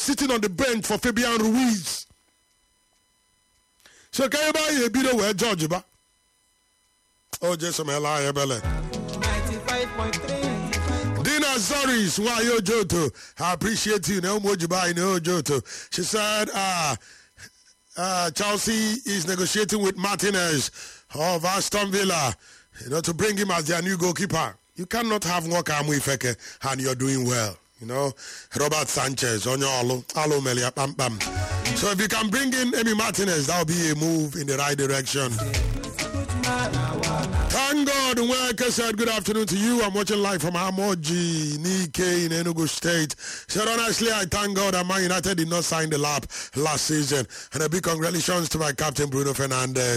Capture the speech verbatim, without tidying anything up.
sitting on the bench for Fabian Ruiz. So can you buy a bit where George ba? Oh, just some Ella Ebele. ninety-five point three. Dina Zoris, why yo Joto? I appreciate you. No more Jubai, no Joto. She said, ah, uh, uh, Chelsea is negotiating with Martinez of Aston Villa, you know, to bring him as their new goalkeeper. You cannot have Wakamu Feke and you're doing well. You know, Robert Sanchez, Onyolo, Alo Melia Pam Pam. So if you can bring in Emi Martinez, that'll be a move in the right direction. Thank God, Nweke said good afternoon to you. I'm watching live from Amoji, Nike in Enugu State. Said honestly, I thank God that Man United did not sign the lap last season. And a big congratulations to my captain Bruno Fernandes.